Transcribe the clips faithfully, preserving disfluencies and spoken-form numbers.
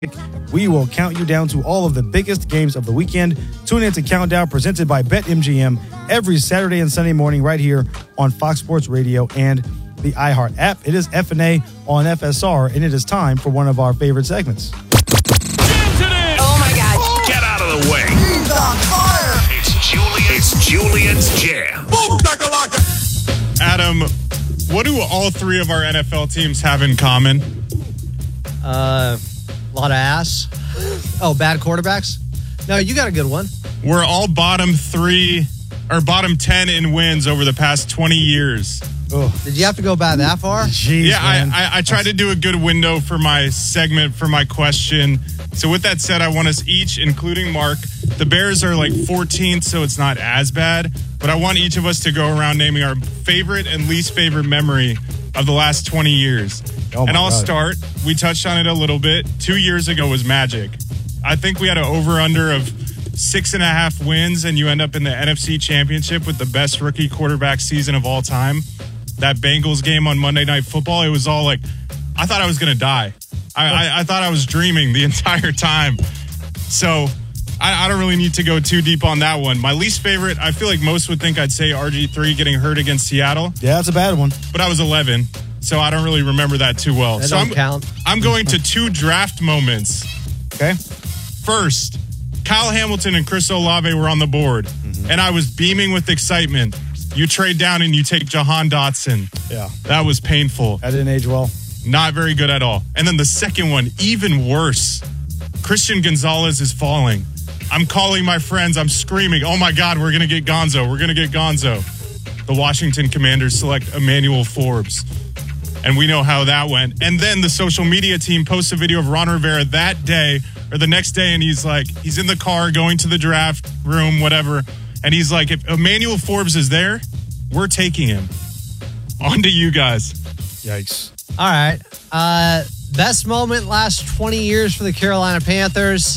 We will count you down to all of the biggest games of the weekend. Tune in to Countdown, presented by BetMGM, every Saturday and Sunday morning right here on Fox Sports Radio and the iHeart app. It is F and A on F S R, and it is time for one of our favorite segments. Oh, my God. Oh. Get out of the way. He's on fire. It's Julian. It's Julian's Jam. Boom, shakalaka. Adam, what do all three of our N F L teams have in common? Uh, a lot of ass. Oh, bad quarterbacks? No, you got a good one. We're all bottom three or bottom ten in wins over the past twenty years. Oh, Did you have to go back that far? jeez, Yeah, man. I, I, I tried to do a good window for my segment, for my question. So with that said, I want us each, including Mark, the Bears are like fourteenth, so it's not as bad. But I want each of us to go around naming our favorite and least favorite memory of the last twenty years. Oh my and I'll God. start. We touched on it a little bit. Two years ago was magic. I think we had an over-under of six and a half wins, and you end up in the N F C Championship with the best rookie quarterback season of all time. That Bengals game on Monday Night Football, it was all like, I thought I was going to die. I, I, I thought I was dreaming the entire time. So I, I don't really need to go too deep on that one. My least favorite, I feel like most would think I'd say R G three getting hurt against Seattle, Yeah, that's a bad one. but I was eleven, so I don't really remember that too well. That so don't I'm, count. I'm going to two draft moments. Okay? First, Kyle Hamilton and Chris Olave were on the board, Mm-hmm. and I was beaming with excitement. You trade down and you take Jahan Dotson. Yeah. That was painful. That didn't age well. Not very good at all. And then the second one, even worse. Christian Gonzalez is falling. I'm calling my friends. I'm screaming, oh my God, we're going to get Gonzo. We're going to get Gonzo. The Washington Commanders select Emmanuel Forbes. And we know how that went. And then the social media team posts a video of Ron Rivera that day or the next day. And he's like, he's in the car going to the draft room, whatever. And he's like, if Emmanuel Forbes is there, we're taking him. On to you guys. Yikes. All right. Uh, best moment last twenty years for the Carolina Panthers.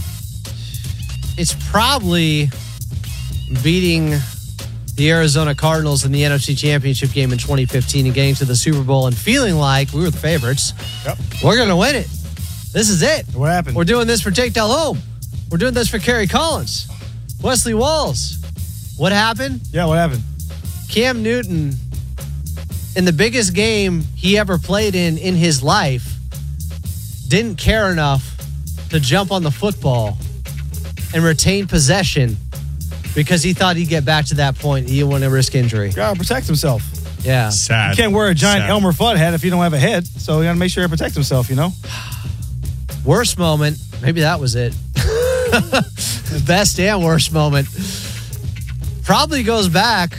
It's probably beating the Arizona Cardinals in the N F C Championship game in twenty fifteen and getting to the Super Bowl and feeling like we were the favorites. Yep. We're going to win it. This is it. What happened? We're doing this for Jake Delhomme. We're doing this for Kerry Collins. Wesley Walls. What happened? Yeah, what happened? Cam Newton, in the biggest game he ever played in in his life, didn't care enough to jump on the football and retain possession because he thought he'd get back to that point. He didn't want to risk injury. Gotta protect himself. Yeah. Sad. You can't wear a giant Sad. Elmer Fudd hat if you don't have a head, so you gotta make sure you protect himself, you know? Worst moment, maybe that was it. Best and worst moment. Probably goes back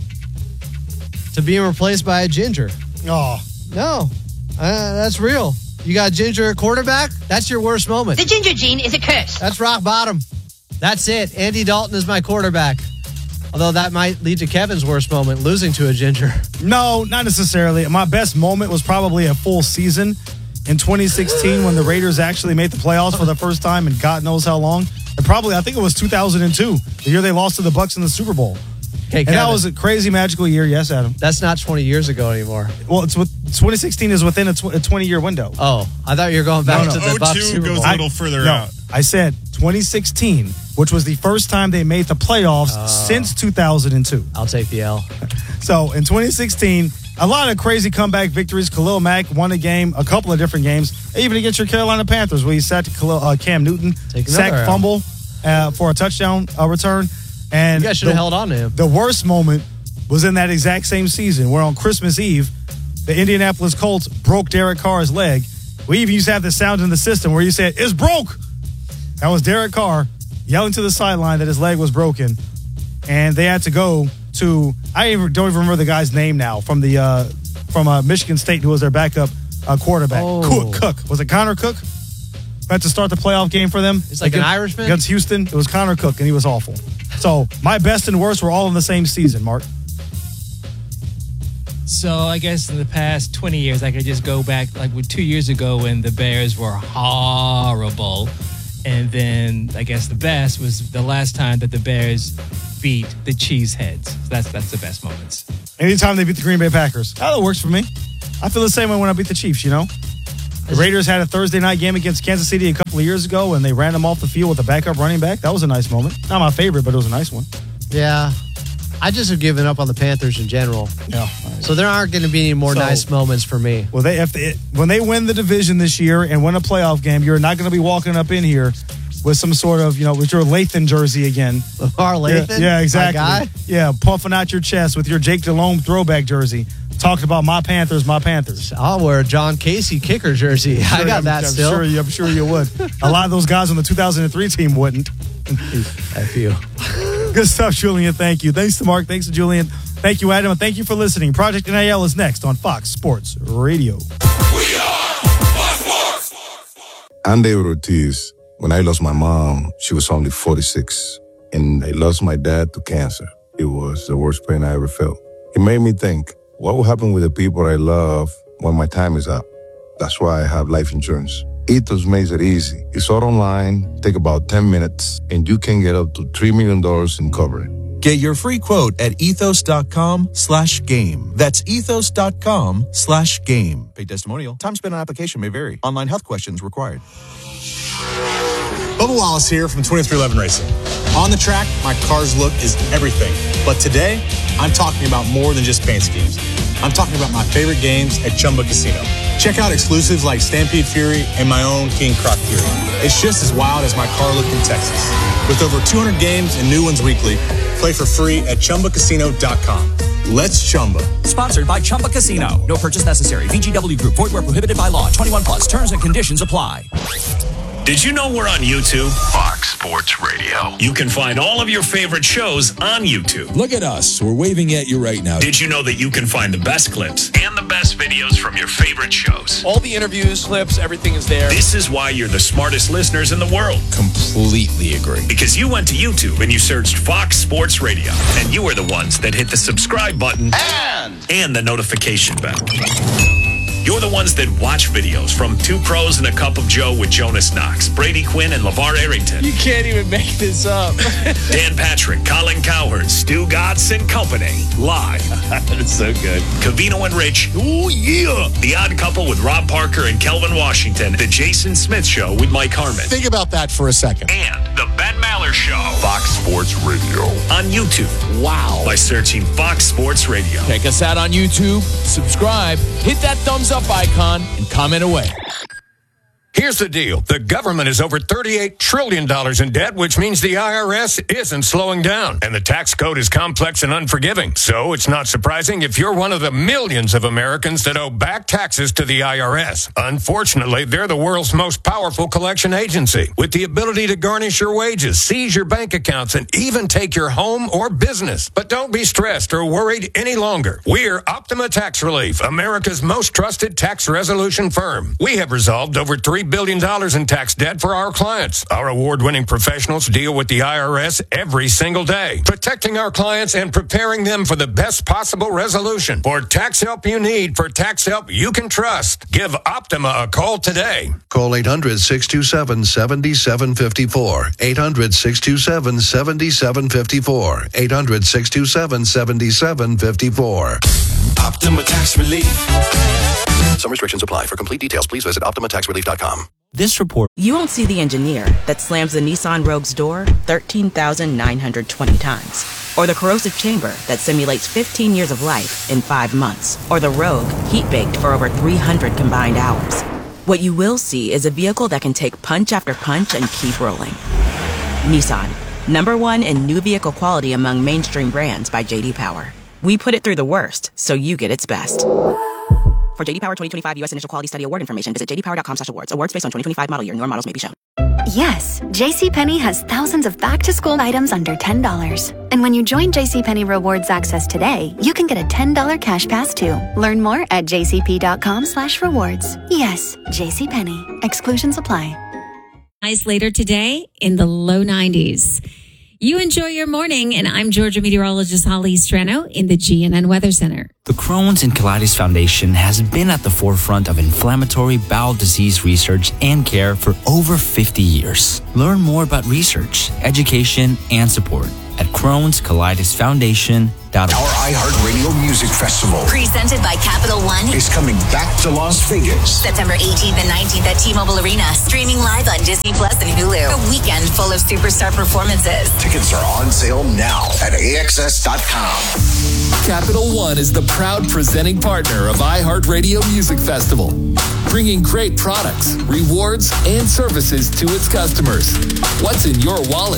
to being replaced by a ginger. Oh, No, uh, that's real. You got ginger at quarterback? That's your worst moment. The ginger gene is a curse. That's rock bottom. That's it. Andy Dalton is my quarterback. Although that might lead to Kevin's worst moment, losing to a ginger. no, not necessarily. My best moment was probably a full season in twenty sixteen when the Raiders actually made the playoffs for the first time in God knows how long. And probably, I think it was two thousand two, the year they lost to the Bucs in the Super Bowl. Okay, And Kevin, that was a crazy, magical year. Yes, Adam. that's not twenty years ago anymore. Well, it's with, twenty sixteen is within a, tw- a twenty-year window. Oh, I thought you were going back No, to no. the Bucs oh two Super goes Bowl. a little further no, out. I said twenty sixteen, which was the first time they made the playoffs since two thousand two. I'll take the L. So in twenty sixteen, a lot of crazy comeback victories. Khalil Mack won a game, a couple of different games, even against your Carolina Panthers, where he sacked Khalil, uh, Cam Newton, Take another sack L. fumble uh, for a touchdown uh, return. And You guys should have the- held on to him. The worst moment was in that exact same season, where on Christmas Eve, the Indianapolis Colts broke Derek Carr's leg. We even used to have the sound in the system where you said, "It's broke." That was Derek Carr yelling to the sideline that his leg was broken. And they had to go to, I even, don't even remember the guy's name now, from the uh, from uh, Michigan State, who was their backup uh, quarterback. Oh. Cook, Cook. Was it Connor Cook? Had to start the playoff game for them. It's like an Against- Irishman? Against Houston. It was Connor Cook, and he was awful. So my best and worst were all in the same season, Mark. So I guess in the past twenty years, I could just go back like with two years ago when the Bears were horrible. And then I guess the best was the last time that the Bears beat the Cheeseheads. So that's that's the best moments. Anytime they beat the Green Bay Packers. That works for me. I feel the same way when I beat the Chiefs, you know? The Raiders had a Thursday night game against Kansas City a couple of years ago, and they ran them off the field with a backup running back. That was a nice moment. Not my favorite, but it was a nice one. Yeah. I just have given up on the Panthers in general. Yeah. So there aren't going to be any more So- nice moments for me. Well, they if they, when they win the division this year and win a playoff game, you're not going to be walking up in here with some sort of, you know, with your Lathan jersey again. Lamar Lathan? Yeah, yeah, exactly. My guy? Yeah, puffing out your chest with your Jake Delhomme throwback jersey, talking about my Panthers, my Panthers. I'll wear a John Casey kicker jersey. I got I'm, that I'm still. Sure you, I'm sure you would. A lot of those guys on the two thousand three team wouldn't. F you. Good stuff, Julian. Thank you. Thanks to Mark. Thanks to Julian. Thank you, Adam. And thank you for listening. Project N I L is next on Fox Sports Radio. I'm David Ortiz. When I lost my mom, she was only forty-six. And I lost my dad to cancer. It was the worst pain I ever felt. It made me think, what will happen with the people I love when my time is up? That's why I have life insurance. Ethos makes it easy. It's all online, take about ten minutes, and you can get up to three million dollars in coverage. Get your free quote at ethos.com slash game. That's ethos.com slash game. Paid testimonial. Time spent on application may vary. Online health questions required. Bubba Wallace here from twenty-three eleven Racing. On the track, my car's look is everything. But today, I'm talking about more than just paint schemes. I'm talking about my favorite games at Chumba Casino. Check out exclusives like Stampede Fury and my own King Croc Fury. It's just as wild as my car look in Texas. With over two hundred games and new ones weekly, play for free at chumba casino dot com. Let's Chumba. Sponsored by Chumba Casino. No purchase necessary. V G W Group. Void where prohibited by law. twenty-one plus. Terms and conditions apply. Did you know we're on YouTube? Fox Sports Radio. You can find all of your favorite shows on YouTube. Look at us. We're waving at you right now. Did you know that you can find the best clips and the best videos from your favorite shows? All the interviews, clips, everything is there. This is why you're the smartest listeners in the world. Completely agree. Because you went to YouTube and you searched Fox Sports Radio, and you were the ones that hit the subscribe button And and the notification bell. You're the ones that watch videos from Two Pros and a Cup of Joe with Jonas Knox, Brady Quinn, and LeVar Arrington. You can't even make this up. Dan Patrick, Colin Cowherd, Stu Gatz and Company. Live. That's so good. Cavino and Rich. Ooh, yeah. The Odd Couple with Rob Parker and Kelvin Washington. The Jason Smith Show with Mike Harmon. Think about that for a second. And the Ben Maller Show. Fox Sports Radio. On YouTube. Wow. By searching Fox Sports Radio. Check us out on YouTube. Subscribe. Hit that thumbs up icon and comment away. Here's the deal. The government is over thirty-eight trillion dollars in debt, which means the I R S isn't slowing down. And the tax code is complex and unforgiving. So it's not surprising if you're one of the millions of Americans that owe back taxes to the I R S. Unfortunately, they're the world's most powerful collection agency, with the ability to garnish your wages, seize your bank accounts, and even take your home or business. But don't be stressed or worried any longer. We're Optima Tax Relief, America's most trusted tax resolution firm. We have resolved over three billion dollars in tax debt for our clients. Our award-winning professionals deal with the I R S every single day, protecting our clients and preparing them for the best possible resolution. For tax help you need, for tax help you can trust, give Optima a call today. Call eight hundred, six two seven, seven seven five four. eight hundred, six two seven, seven seven five four. eight hundred, six two seven, seven seven five four. Optima Tax Relief. Some restrictions apply. For complete details, please visit optima tax relief dot com. This report. You won't see the engineer that slams the Nissan Rogue's door thirteen thousand nine hundred twenty times. Or the corrosive chamber that simulates fifteen years of life in five months. Or the Rogue heat-baked for over three hundred combined hours. What you will see is a vehicle that can take punch after punch and keep rolling. Nissan, number one in new vehicle quality among mainstream brands by J D Power. We put it through the worst, so you get its best. For J D Power twenty twenty-five U S Initial Quality Study Award information, visit j d power dot com slash awards. Awards based on twenty twenty-five model year. Newer models may be shown. Yes, JCPenney has thousands of back-to-school items under ten dollars. And when you join JCPenney Rewards Access today, you can get a ten dollars cash pass too. Learn more at j c p dot com slash rewards. Yes, JCPenney. Exclusions apply. Highs later today in the low nineties. You enjoy your morning, and I'm Georgia meteorologist Holly Strano in the G N N Weather Center. The Crohn's and Colitis Foundation has been at the forefront of inflammatory bowel disease research and care for over fifty years. Learn more about research, education, and support at crohn's colitis foundation dot org. Our iHeartRadio Music Festival presented by Capital One is coming back to Las Vegas. September eighteenth and nineteenth at T-Mobile Arena. Streaming live on Disney Plus and Hulu. A weekend full of superstar performances. Tickets are on sale now at A X S dot com. Capital One is the proud presenting partner of iHeartRadio Music Festival, bringing great products, rewards, and services to its customers. What's in your wallet?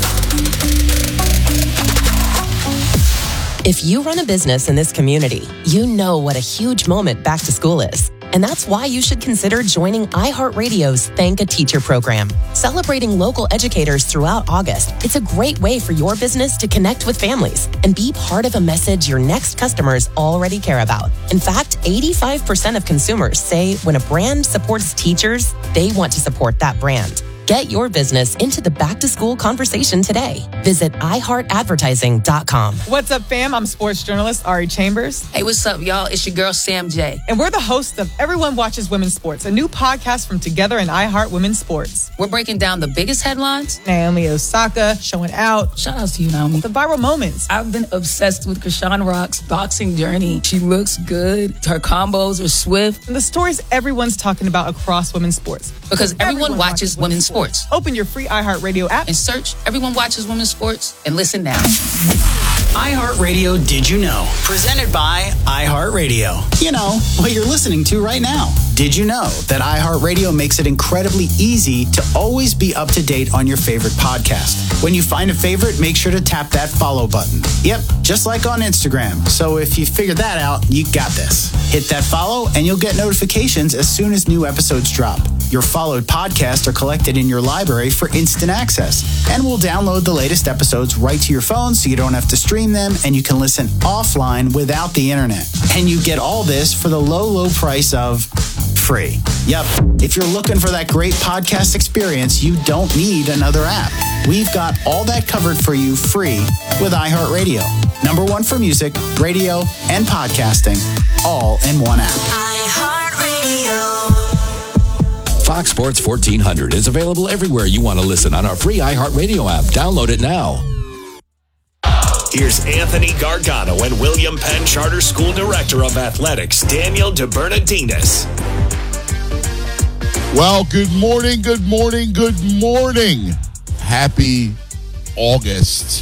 If you run a business in this community, you know what a huge moment back to school is. And that's why you should consider joining iHeartRadio's Thank a Teacher program. Celebrating local educators throughout August, it's a great way for your business to connect with families and be part of a message your next customers already care about. In fact, eighty-five percent of consumers say when a brand supports teachers, they want to support that brand. Get your business into the back-to-school conversation today. Visit i heart advertising dot com. What's up, fam? I'm sports journalist Ari Chambers. Hey, what's up, y'all? It's your girl, Sam J. And we're the hosts of Everyone Watches Women's Sports, a new podcast from Together and iHeart Women's Sports. We're breaking down the biggest headlines. Naomi Osaka showing out. Shout out to you, Naomi. The viral moments. I've been obsessed with Krishan Rock's boxing journey. She looks good. Her combos are swift. And the stories everyone's talking about across women's sports. Because everyone, everyone watches, watches women's sports. sports. Open your free iHeartRadio app and search Everyone Watches Women's Sports and listen now. iHeartRadio Did You Know? Presented by iHeartRadio. You know, what you're listening to right now. Did you know that iHeartRadio makes it incredibly easy to always be up to date on your favorite podcast? When you find a favorite, make sure to tap that follow button. Yep, just like on Instagram. So if you figured that out, you got this. Hit that follow and you'll get notifications as soon as new episodes drop. Your followed podcasts are collected in your library for instant access. And we'll download the latest episodes right to your phone so you don't have to stream them and you can listen offline without the internet. And you get all this for the low, low price of free. Yep. If you're looking for that great podcast experience, you don't need another app. We've got all that covered for you free with iHeartRadio. Number one for music, radio, and podcasting, all in one app. iHeartRadio. Fox Sports fourteen hundred is available everywhere you want to listen on our free iHeartRadio app. Download it now. Here's Anthony Gargano and William Penn Charter School Director of Athletics, Daniel DeBernardinis. Well, good morning, good morning, good morning. Happy August.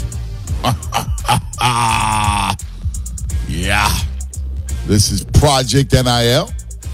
Yeah. This is Project N I L.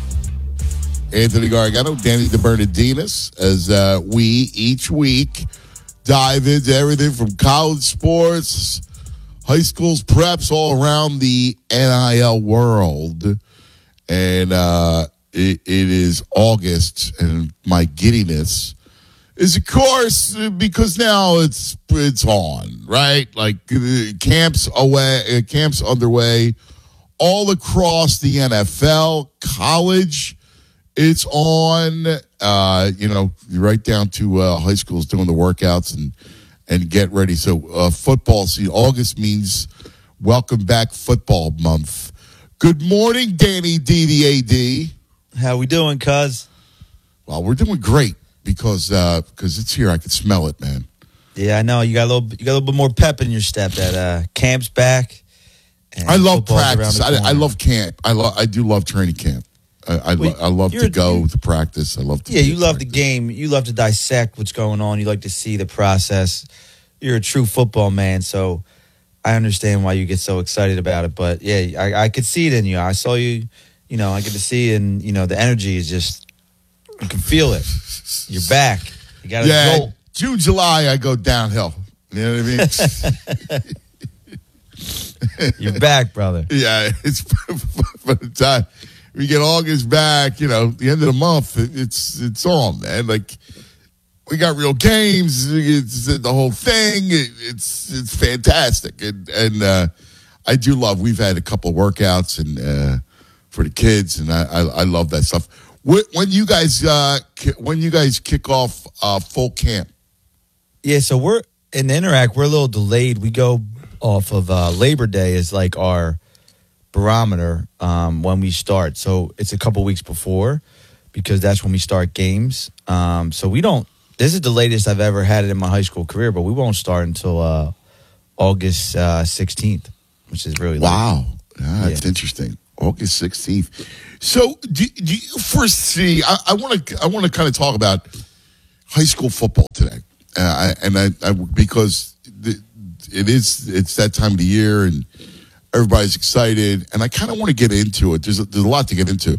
Anthony Gargano, Danny DeBernardinis, as uh, we each week dive into everything from college sports, high schools, preps, all around the N I L world. And uh, it, it is August, and my giddiness is, of course, because now it's it's on, right? Like uh, camps away, uh, camps underway all across the N F L, college. It's on, uh, you know, right down to uh, high schools doing the workouts and and get ready. So uh, football season, August means welcome back football month. Good morning, Danny D, the A D. How we doing, cuz? Well, we're doing great because uh, because it's here. I can smell it, man. Yeah, I know. You got a little, you got a little bit more pep in your step. That uh, camp's back. I love practice. I, I love camp. I love. I do love training camp. I I, well, lo- I love to go to practice. I love to. Yeah, you love practice. The game. You love to dissect what's going on. You like to see the process. You're a true football man, so I understand why you get so excited about it. But yeah, I, I could see it in you. I saw you. You know, I get to see, it and you know, the energy is just. You can feel it. You're back. You got to yeah, go. June, July, I go downhill. You know what I mean? You're back, brother. Yeah, it's by the time we get August back, you know, the end of the month, it's it's on, man. Like we got real games, it's the whole thing. It, it's it's fantastic, and and uh, I do love. We've had a couple workouts and uh, for the kids, and I, I I love that stuff. When you guys uh, when you guys kick off uh, full camp? Yeah, so we're in Interact. We're a little delayed. We go off of uh, Labor Day is like our barometer um, when we start. So it's a couple weeks before because that's when we start games. Um, so we don't. This is the latest I've ever had it in my high school career, but we won't start until uh, August uh, sixteenth, which is really wow. Yeah, that's yeah. interesting. August sixteenth. So, do, do you foresee? I want to. I want to kind of talk about high school football today, uh, and I, I because the, it is it's that time of the year and everybody's excited, and I kind of want to get into it. There's a, there's a lot to get into,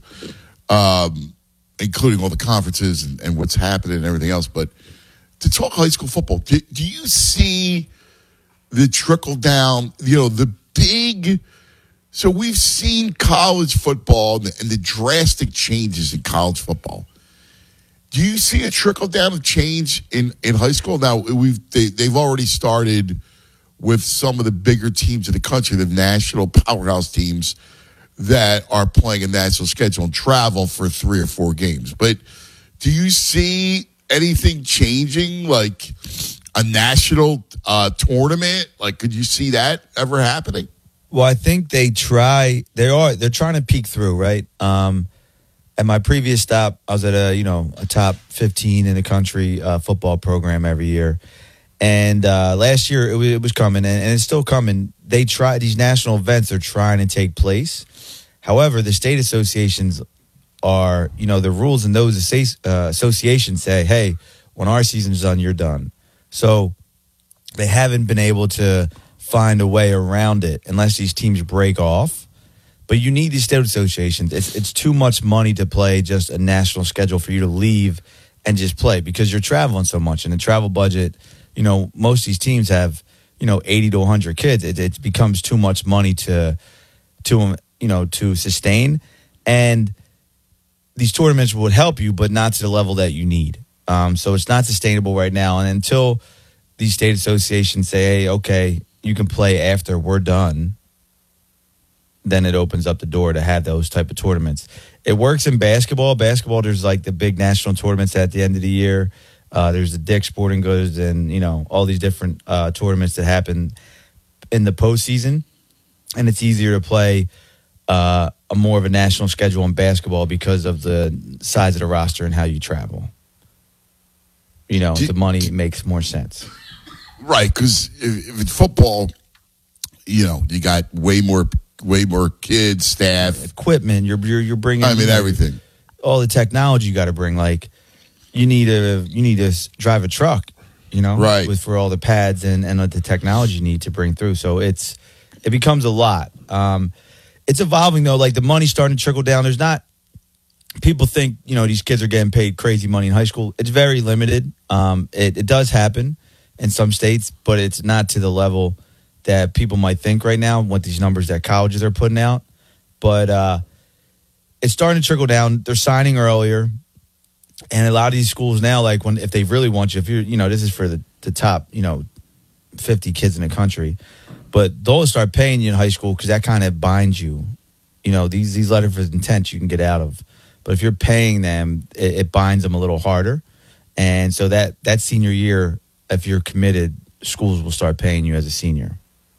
um, including all the conferences and, and what's happening and everything else. But to talk high school football, do, do you see the trickle down? You know, the big. So we've seen college football and the, and the drastic changes in college football. Do you see a trickle down of change in, in high school? Now we've they, they've already started with some of the bigger teams in the country, the national powerhouse teams that are playing a national schedule and travel for three or four games. But do you see anything changing, like a national uh, tournament? Like, could you see that ever happening? Well, I think they try. They are. They're trying to peek through, right? Um, at my previous stop, I was at a you know a top fifteen in the country uh, football program every year, and uh, last year it was, it was coming, and, and it's still coming. They try these national events are trying to take place. However, the state associations are, you know, the rules in those uh, associations say, hey, when our season's done, you're done. So they haven't been able to find a way around it unless these teams break off. But you need these state associations. It's, it's too much money to play just a national schedule for you to leave and just play because you're traveling so much. And the travel budget, you know, most of these teams have, you know, eighty to one hundred kids. It, it becomes too much money to, to, you know, to sustain. And these tournaments would help you, but not to the level that you need. Um, so it's not sustainable right now. And until these state associations say, hey, okay, you can play after we're done, then it opens up the door to have those type of tournaments. It works in basketball. Basketball, there's like the big national tournaments at the end of the year. Uh, there's the Dick's Sporting Goods and, you know, all these different uh, tournaments that happen in the postseason. And it's easier to play uh, a more of a national schedule in basketball because of the size of the roster and how you travel. You know, the money makes more sense. Right, because if, if it's football, you know, you got way more, way more kids, staff, equipment. You're you're, you're bringing. I mean, everything. All the technology you got to bring. Like, you need to you need to drive a truck. You know, right, with for all the pads and and the technology you need to bring through. So it's it becomes a lot. Um, it's evolving though. Like the money's starting to trickle down. There's not. People think, you know, these kids are getting paid crazy money in high school. It's very limited. Um, it, it does happen in some states, but it's not to the level that people might think right now with these numbers that colleges are putting out. But uh, it's starting to trickle down. They're signing earlier. And a lot of these schools now, like when if they really want you, if you're, you know, this is for the, the top, you know, fifty kids in the country, but they'll start paying you in high school because that kind of binds you. You know, these, these letters of intent you can get out of. But if you're paying them, it, it binds them a little harder. And so that, that senior year, if you're committed, schools will start paying you as a senior.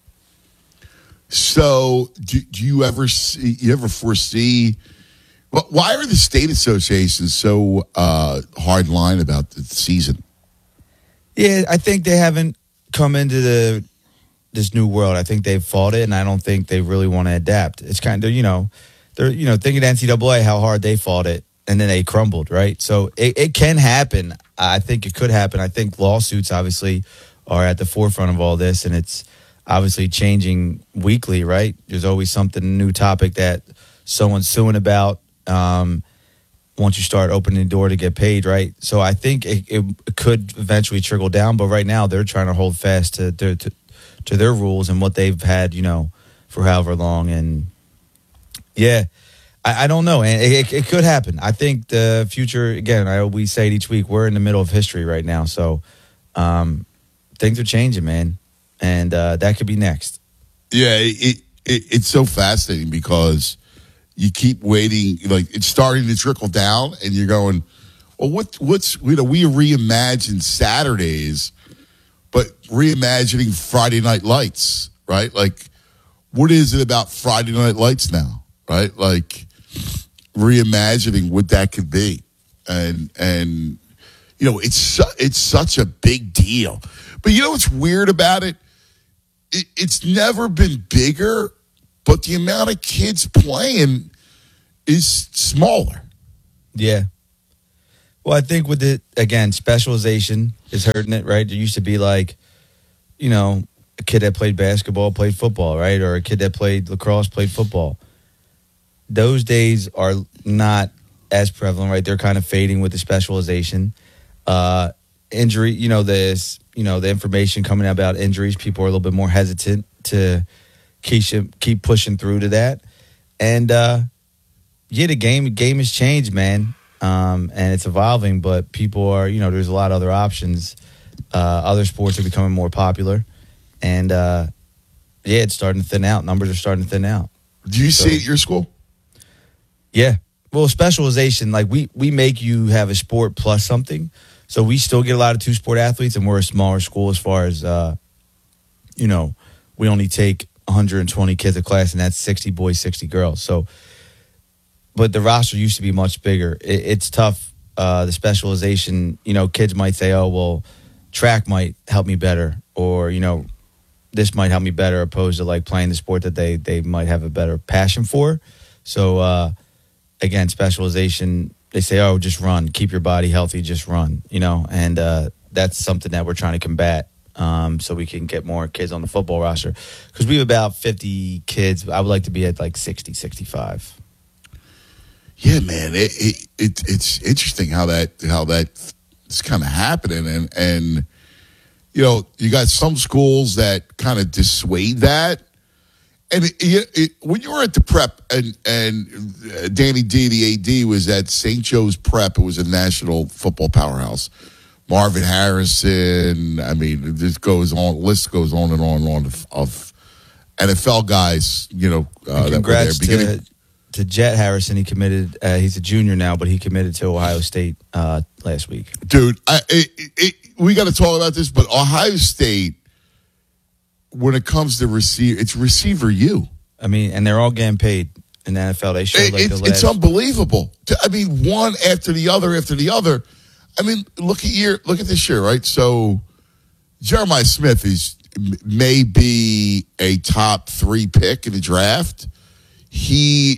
So do, do you ever see, you ever foresee, well, why are the state associations so uh, hard line about the season? Yeah, I think they haven't come into the this new world. I think they've fought it, and I don't think they really want to adapt. It's kind of, you know, they're, you know, think of the N C double A, how hard they fought it, and then they crumbled, right? So it, it can happen. I think it could happen. I think lawsuits obviously are at the forefront of all this, and it's obviously changing weekly, right? There's always something, new topic that someone's suing about um, once you start opening the door to get paid, right? So I think it, it could eventually trickle down, but right now they're trying to hold fast to their, to, to their rules and what they've had, you know, for however long, and yeah, I, I don't know. And it, it, it could happen. I think the future, again, I we say it each week, we're in the middle of history right now. So um, things are changing, man. And uh, that could be next. Yeah, it, it it's so fascinating because you keep waiting. Like, it's starting to trickle down, and you're going, well, what, what's, you know, we reimagine Saturdays, but reimagining Friday Night Lights, right? Like, what is it about Friday Night Lights now? Right, like reimagining what that could be, and and you know it's su- it's such a big deal. But you know what's weird about it it, it's never been bigger, but the amount of kids playing is smaller. Yeah. Well, I think with it, again, specialization is hurting it, right? There used to be like, you know, a kid that played basketball played football, right? Or a kid that played lacrosse played football. Those days are not as prevalent, right? They're kind of fading with the specialization. Uh, injury, you know, this, you know, the information coming out about injuries, people are a little bit more hesitant to keep keep pushing through to that. And uh, yeah, the game game has changed, man, um, and it's evolving. But people are, you know, there's a lot of other options. Uh, other sports are becoming more popular, and uh, yeah, it's starting to thin out. Numbers are starting to thin out. Do you So- see it at your school? Yeah. Well, specialization, like we we make you have a sport plus something. So we still get a lot of two sport athletes, and we're a smaller school as far as, uh, you know, we only take one hundred twenty kids a class, and that's sixty boys, sixty girls. So, but the roster used to be much bigger. It, it's tough. Uh, the specialization, you know, kids might say, oh, well, track might help me better, or, you know, this might help me better, opposed to like playing the sport that they, they might have a better passion for. So, uh, again, specialization, they say, oh, just run, keep your body healthy, just run, you know, and uh, that's something that we're trying to combat um, so we can get more kids on the football roster. Because we have about fifty kids. I would like to be at like sixty, sixty-five. Yeah, man, it, it, it it's interesting how that how that is kind of happening, and and you know, you got some schools that kind of dissuade that. And it, it, it, when you were at the prep, and and uh, Danny D, the A D, was at Saint Joe's Prep. It was a national football powerhouse. Marvin Harrison. I mean, this goes on. List goes on and on and on of, of N F L guys. You know, uh, that were there. Congrats Beginning, to, to Jet Harrison. He committed. Uh, he's a junior now, but he committed to Ohio State uh, last week. dude. I, it, it, we got to talk about this, but Ohio State, when it comes to receiver, it's receiver you. I mean, and they're all getting paid in the N F L. They showed like it's, the last. it's unbelievable. I mean, one after the other after the other. I mean, look at year. Look at this year, right? So, Jeremiah Smith is may be a top three pick in the draft. He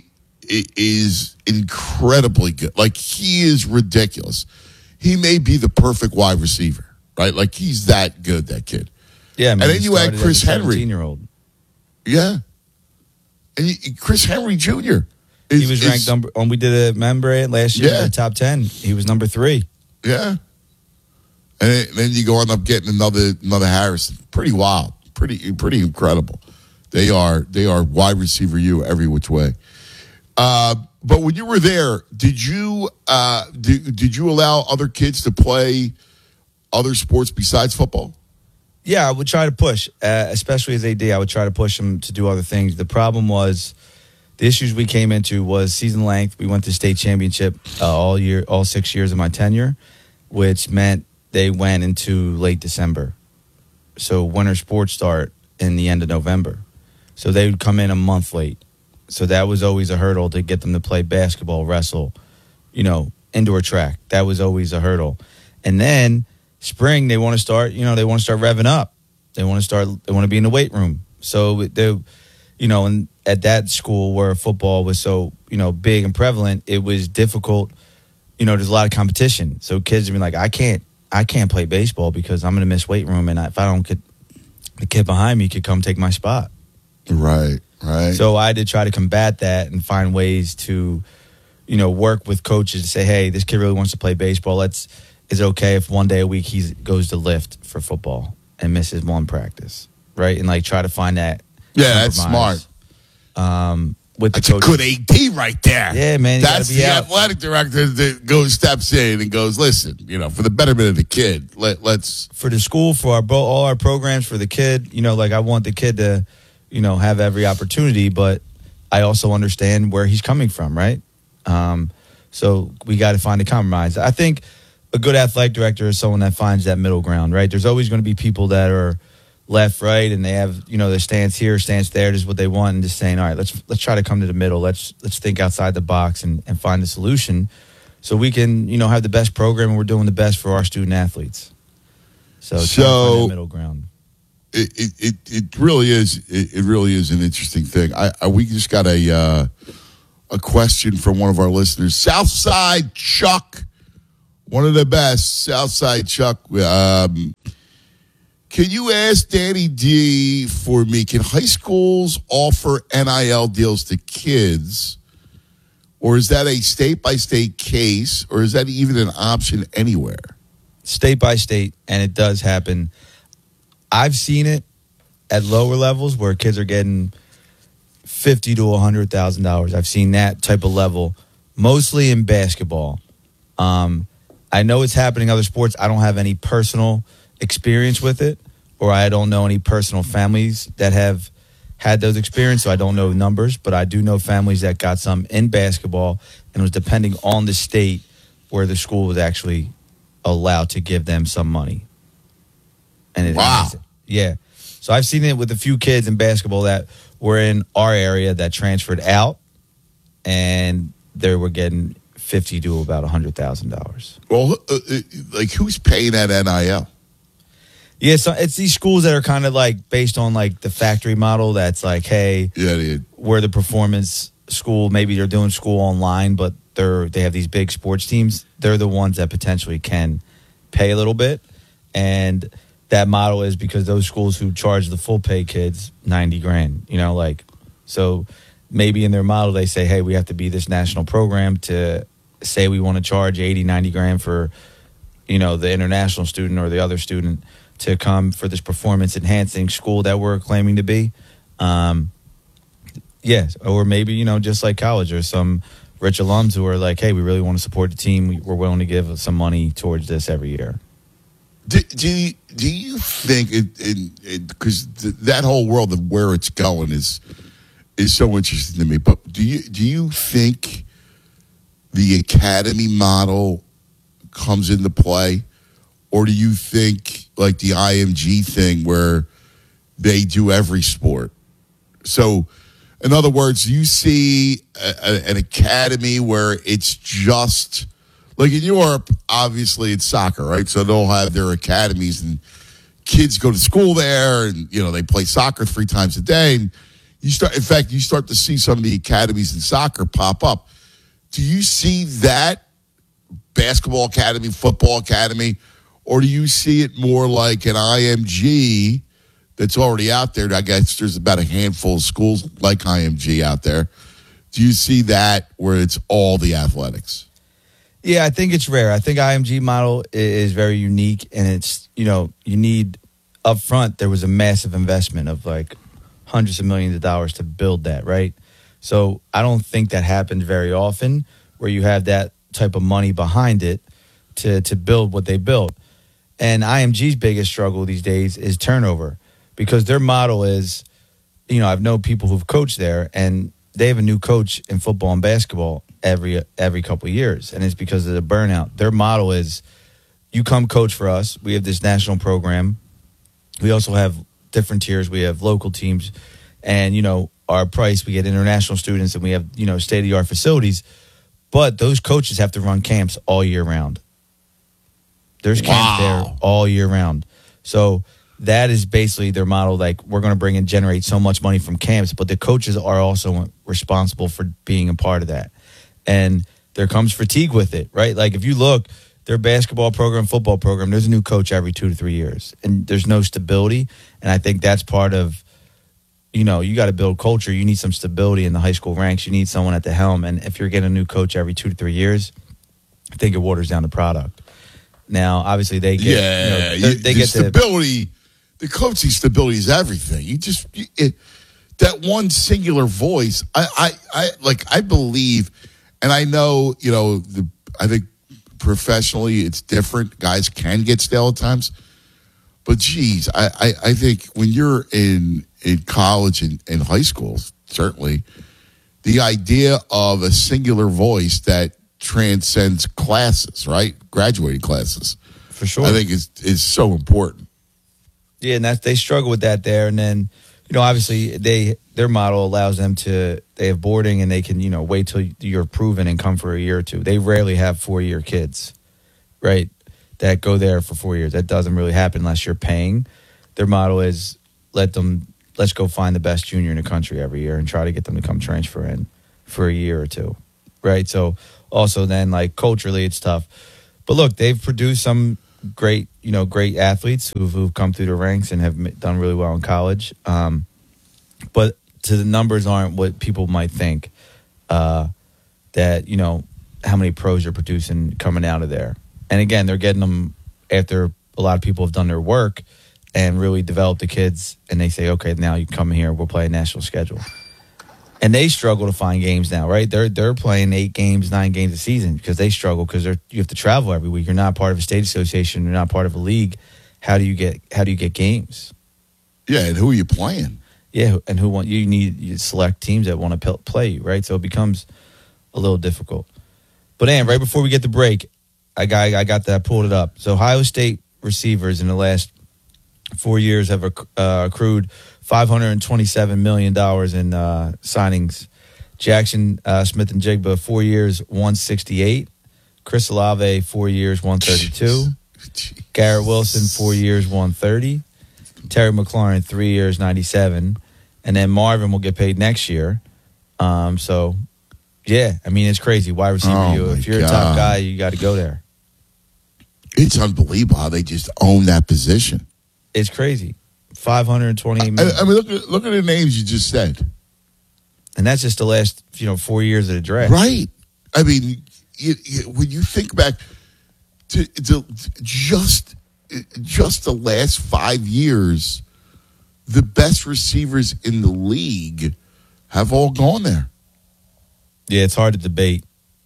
is incredibly good. Like, he is ridiculous. He may be the perfect wide receiver, right? Like, he's that good, that kid. Yeah, I mean, and then he you had started Chris as a Henry. seventeen-year-old. Yeah. And you, Chris Henry Junior Is, he was is- ranked number. When we did a remember it last year, Yeah. in the top ten, he was number three. Yeah. And then- then you go end up getting another another Harrison. Pretty wild. Pretty pretty incredible. They are they are wide receiver you every which way. Uh, but when you were there, did you uh, did, did you allow other kids to play other sports besides football? Yeah, I would try to push, uh, especially as A D. I would try to push them to do other things. The problem was the issues we came into was season length. We went to state championship uh, all year, all six years of my tenure, which meant they went into late December. So winter sports start in the end of November. So they would come in a month late. So that was always a hurdle to get them to play basketball, wrestle, you know, indoor track. That was always a hurdle. And then spring, they want to start, you know, they want to start revving up. They want to start, they want to be in the weight room. So they, you know, and at that school where football was so, you know, big and prevalent, it was difficult. You know, there's a lot of competition. So kids would be like, I can't, I can't play baseball because I'm going to miss weight room. And if I don't get, the kid behind me could come take my spot. Right, right. So I had to try to combat that and find ways to, you know, work with coaches to say, hey, this kid really wants to play baseball. Let's, is it okay if one day a week he goes to lift for football and misses one practice, right? And like try to find that. Yeah, that's compromise, Um, with the That's a coaches. good A D right there. Yeah, man. you That's gotta be the out. athletic director that goes steps in and goes, listen, you know, for the betterment of the kid, let let's For the school, for our bo- all our programs, for the kid, you know, like I want the kid to, you know, have every opportunity, but I also understand where he's coming from, right? Um, so we got to find a compromise. I think a good athletic director is someone that finds that middle ground, right? There's always going to be people that are left, right, and they have, you know, their stance here, stance there, just what they want, and just saying, all right, let's let's try to come to the middle. Let's let's think outside the box and, and find a solution so we can, you know, have the best program and we're doing the best for our student athletes. So, trying to find So- that middle ground. it, it, it, it really is. It, it really is an interesting thing. I, I we just got a uh, a question from one of our listeners, Southside Chuck, one of the best. Southside Chuck. Um, can you ask Danny D for me? Can high schools offer N I L deals to kids, or is that a state by state case, or is that even an option anywhere? State by state, and it does happen. I've seen it at lower levels where kids are getting fifty to a hundred thousand dollars. I've seen that type of level, mostly in basketball. Um, I know it's happening in other sports. I don't have any personal experience with it, or I don't know any personal families that have had those experiences, so I don't know numbers. But I do know families that got some in basketball, and it was depending on the state where the school was actually allowed to give them some money. And it, wow. Yeah. So I've seen it with a few kids in basketball that were in our area that transferred out, and they were getting fifty to about one hundred thousand dollars. Well, uh, like, who's paying that N I L? Yeah, so it's these schools that are kind of like based on like the factory model that's like, hey, yeah, dude. We're the performance school. Maybe they're doing school online, but they're they have these big sports teams. They're the ones that potentially can pay a little bit. And that model is because those schools who charge the full pay kids ninety grand, you know, like, so maybe in their model they say, hey, we have to be this national program to say we want to charge eighty, ninety grand for, you know, the international student or the other student to come for this performance enhancing school that we're claiming to be. Um, yes. Or maybe, you know, just like college or some rich alums who are like, hey, we really want to support the team. We're willing to give some money towards this every year. Do, do, you, do you think, because th- that whole world of where it's going is is so interesting to me, but do you do you think the academy model comes into play, or do you think like the I M G thing where they do every sport? So, in other words, you see a, a, an academy where it's just, like in Europe, obviously it's soccer, right? So they'll have their academies and kids go to school there and, you know, they play soccer three times a day. And you start, in fact, you start to see some of the academies in soccer pop up. Do you see that basketball academy, football academy, or do you see it more like an I M G that's already out there? I guess there's about a handful of schools like I M G out there. Do you see that where it's all the athletics? Yeah, I think it's rare. I think I M G model is very unique, and it's, you know, you need up front, there was a massive investment of like hundreds of millions of dollars to build that, right? So I don't think that happens very often where you have that type of money behind it to to build what they built. And I M G's biggest struggle these days is turnover, because their model is, you know, I've known people who've coached there, and they have a new coach in football and basketball every every couple of years, and it's because of the burnout. Their model is, you come coach for us. We have this national program. We also have different tiers. We have local teams, and, you know, our price, we get international students, and we have, you know, state-of-the-art facilities. But those coaches have to run camps all year round. There's camps wow. there all year round. So that is basically their model. Like, we're going to bring and generate so much money from camps, but the coaches are also responsible for being a part of that. And there comes fatigue with it, right? Like, if you look, their basketball program, football program, there's a new coach every two to three years, and there's no stability. And I think that's part of, you know, you got to build culture. You need some stability in the high school ranks. You need someone at the helm. And if you're getting a new coach every two to three years, I think it waters down the product. Now, obviously, they get, yeah, you know, they, they the get stability. The, the coaching stability is everything. You just you, it, that one singular voice. I, I, I like. I believe, and I know, you know, the. I think professionally it's different. Guys can get stale at times, but geez, I, I, I think when you're in in college and in high school, certainly, the idea of a singular voice that transcends classes, right? Graduating classes, for sure. I think is is so important. Yeah, and that they struggle with that there, and then, you know, obviously they their model allows them to they have boarding, and they can, you know, wait till you're proven and come for a year or two. They rarely have four year kids, right? That go there for four years. That doesn't really happen unless you're paying. Their model is, let them let's go find the best junior in the country every year and try to get them to come transfer in for a year or two, right? So also then like culturally it's tough. But look, they've produced some great, you know, great athletes who've, who've come through the ranks and have done really well in college. Um, but to the numbers aren't what people might think, uh, that, you know, how many pros are producing coming out of there. And again, they're getting them after a lot of people have done their work and really developed the kids. And they say, okay, now you come here, we'll play a national schedule. And they struggle to find games now, right? They're they're playing eight games, nine games a season because they struggle because they're you have to travel every week. You're not part of a state association. You're not part of a league. How do you get how do you get games? Yeah, and who are you playing? Yeah, and who want you need you select teams that want to play you, right? So it becomes a little difficult. But Ann, right before we get the break, I got I got that, I pulled it up. So Ohio State receivers in the last four years have uh, accrued five hundred twenty-seven million dollars in uh, signings. Jackson uh, Smith and Jigba, four years, one sixty-eight. Chris Olave, four years, one thirty-two. Jeez. Garrett Wilson, four years, one thirty. Terry McLaurin, three years, ninety-seven. And then Marvin will get paid next year. Um, so, yeah, I mean, it's crazy. Wide receiver, Oh, you, my if you're God. a top guy, you got to go there. It's unbelievable how they just own that position. It's crazy. five hundred twenty-eight million. I, I mean, look at look at the names you just said. And that's just the last, you know, four years of the draft. Right. I mean, you, you, when you think back to, to just just the last five years, the best receivers in the league have all gone there. Yeah, it's hard to debate.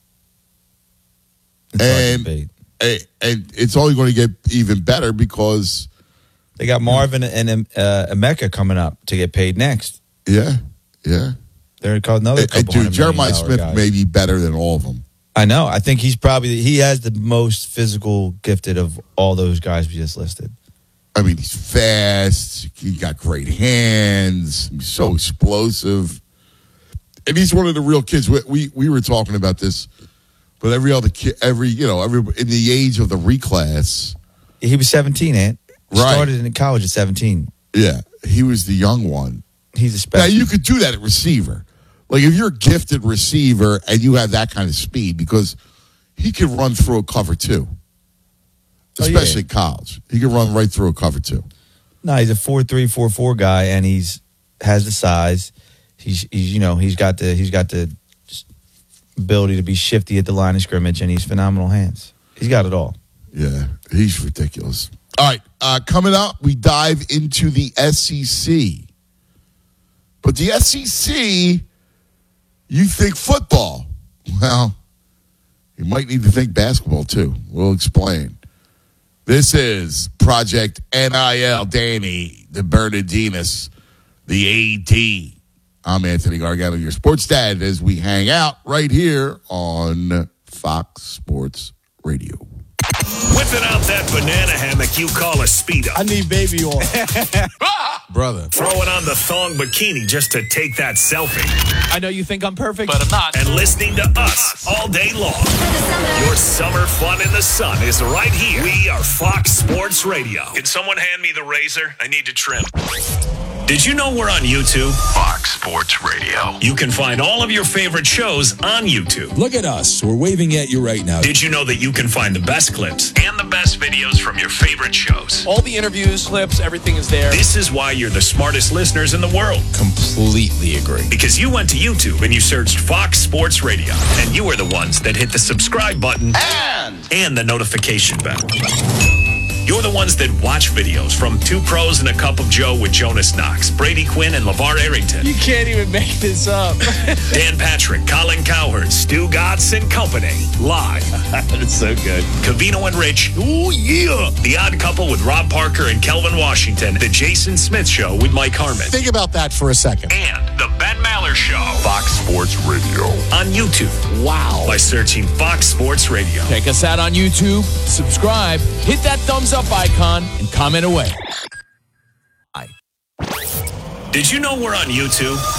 It's and, hard to debate. And, and it's only going to get even better because they got Marvin and uh, Emeka coming up to get paid next. Yeah, yeah. They're called another couple and, dude, hundred Jeremiah million dollar Smith guys. may be better than all of them. I know. I think he's probably he has the most physical gifted of all those guys we just listed. I mean, he's fast. He got great hands. He's so explosive, and he's one of the real kids. We we, we were talking about this, but every other kid, every you know, every in the age of the reclass, he was seventeen. Ant right. Started in college at seventeen. Yeah, he was the young one. He's a special. Now you could do that at receiver. Like if you're a gifted receiver and you have that kind of speed, because he could run through a cover two. Especially oh, yeah. in college. He can run right through a cover two. No, he's a four three, four four guy, and he's has the size. He's he's you know, he's got the he's got the ability to be shifty at the line of scrimmage, and he's phenomenal hands. He's got it all. Yeah, he's ridiculous. All right, uh, coming up, we dive into the S E C. But the S E C, you think football. Well, you might need to think basketball, too. We'll explain. This is Project N I L. Danny the Bernardinis, the A D. I'm Anthony Gargano, your sports dad, as we hang out right here on Fox Sports Radio. Whipping out that banana hammock you call a Speedo. I need baby oil. Brother. Throwing on the thong bikini just to take that selfie. I know you think I'm perfect, but I'm not. And listening to us all day long. Your summer fun in the sun is right here. We are Fox Sports Radio. Can someone hand me the razor? I need to trim. Did you know we're on YouTube? Fox Sports Radio. You can find all of your favorite shows on YouTube. Look at us. We're waving at you right now. Did you know that you can find the best clips and the best videos from your favorite shows? all the interviews, clips, everything is there. This is why you're the smartest listeners in the world. Completely agree. Because you went to YouTube and you searched Fox Sports Radio, and you are the ones that hit the subscribe button And and the notification bell. You're the ones that watch videos from Two Pros and a Cup of Joe with Jonas Knox, Brady Quinn, and LeVar Arrington. You can't even make this up. Dan Patrick, Colin Cowherd, Stu Gatz and Company. Live. That's so good. Cavino and Rich. Oh, yeah. The Odd Couple with Rob Parker and Kelvin Washington. The Jason Smith Show with Mike Harmon. Think about that for a second. And The Ben Maller Show. Fox Sports Radio. On YouTube. Wow. By searching Fox Sports Radio. Check us out on YouTube, subscribe, hit that thumbs up icon, and comment away. Did you know we're on YouTube? Fox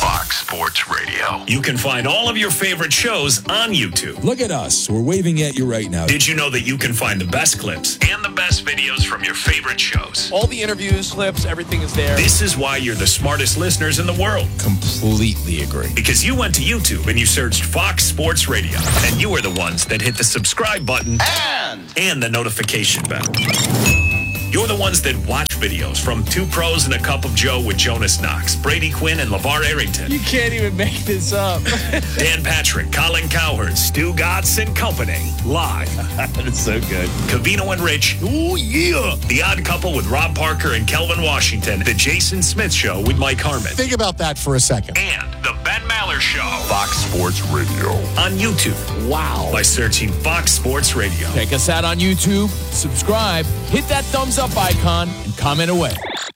Sports Radio. You can find all of your favorite shows on YouTube. Look at us. We're waving at you right now. Did you know that you can find the best clips and the best videos from your favorite shows? All the interviews, clips, everything is there. This is why you're the smartest listeners in the world. Completely agree. Because you went to YouTube and you searched Fox Sports Radio. And you were the ones that hit the subscribe button and, and the notification bell. You're the ones that watch videos from Two Pros and a Cup of Joe with Jonas Knox, Brady Quinn, and LeVar Arrington. You can't even make this up. Dan Patrick, Colin Cowherd, Stu Gatz and Company. Live. That's so good. Covino and Rich. Ooh, yeah. The Odd Couple with Rob Parker and Kelvin Washington. The Jason Smith Show with Mike Harmon. Think about that for a second. And the Ben Maller Show. Fox Sports Radio. On YouTube. Wow. By searching Fox Sports Radio. Check us out on YouTube. Subscribe. Hit that thumbs up icon and comment away.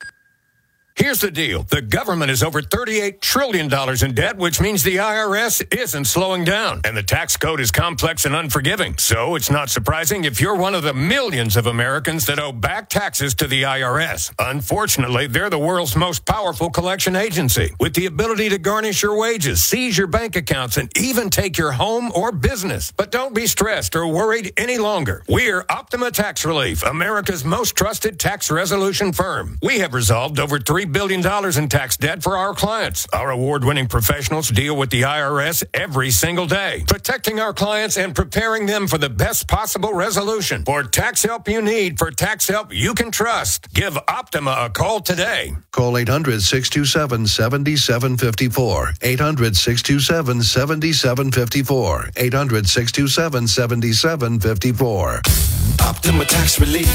Here's the deal. The government is over thirty-eight trillion dollars in debt, which means the I R S isn't slowing down. And the tax code is complex and unforgiving. So it's not surprising if you're one of the millions of Americans that owe back taxes to the I R S. Unfortunately, they're the world's most powerful collection agency, with the ability to garnish your wages, seize your bank accounts, and even take your home or business. But don't be stressed or worried any longer. We're Optima Tax Relief, America's most trusted tax resolution firm. We have resolved over three billion dollars in tax debt for our clients. Our award-winning professionals deal with the I R S every single day, protecting our clients and preparing them for the best possible resolution. For tax help you need, for tax help you can trust, give Optima a call today. Call eight hundred, six two seven, seven seven five four. eight hundred, six two seven, seven seven five four. eight hundred, six two seven, seven seven five four. Optima Tax Relief.